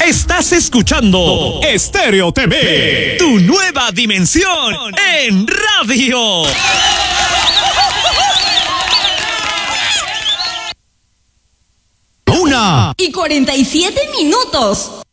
Estás escuchando Estéreo TV, tu nueva dimensión en radio. 1:47 minutos.